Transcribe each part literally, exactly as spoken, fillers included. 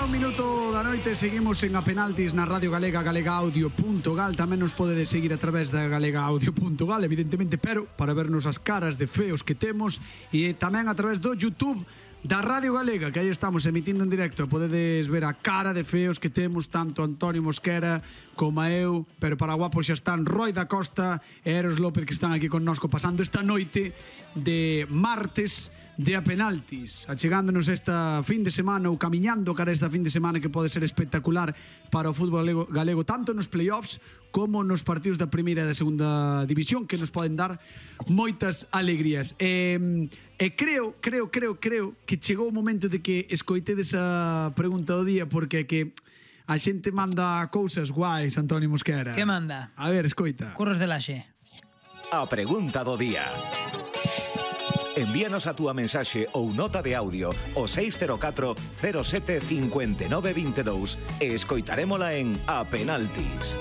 un minuto da noite, seguimos en A Penaltis na Radio Galega, galegaaudio punto gal. Tamén nos podedes seguir a través da galegaaudio punto gal, evidentemente, pero para vernos as caras de feos que temos, e tamén a través do YouTube da Radio Galega, que aí estamos emitindo en directo. Podedes ver a cara de feos que temos tanto Antonio Mosquera como eu, pero para guapos xa están Roy da Costa e Eros López, que están aquí connosco pasando esta noite de martes de A Penaltis, achegándonos esta fin de semana ou camiñando cara esta fin de semana que pode ser espectacular para o fútbol galego, galego tanto nos playoffs como nos partidos da primeira e da segunda división, que nos poden dar moitas alegrías. E, e creo, creo, creo, creo que chegou o momento de que escoitedes a pregunta do día, porque que a xente manda cousas guais, Antonio Mosquera. Que manda? A ver, escoita. Curros de Laxe. A pregunta do día. Envíanos a túa mensaxe ou nota de audio ao seis cero catro cero sete cinco nove dos dous e escoitarémola en A Penaltis.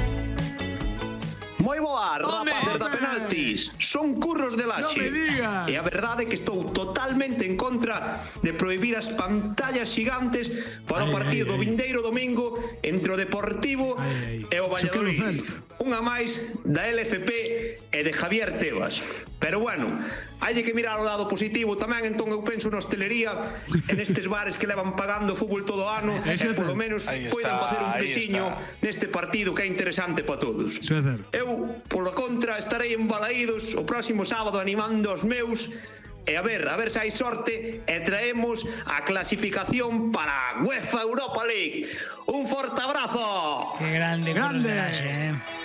Moi boa, rapaces da Penaltis. Son Curros de Laxe. Non me digas. E a verdade é que estou totalmente en contra de prohibir as pantallas gigantes para o partido do vindeiro domingo entre o Deportivo ai, ai. e o Valladolid. Unha máis da L F P e de Javier Tebas. Pero bueno, hai que mirar o lado positivo tamén. Entón eu penso na hostelería, en estes bares que levan pagando fútbol todo o ano, e polo menos poden facer un presiño neste partido que é interesante para todos. Eu, polo contra, estarei en Balaídos o próximo sábado animando os meus. E a ver, a ver se hai sorte e traemos a clasificación para a UEFA Europa League. Un forte abrazo. Que grande, Grande. Curros de Laxe, eh.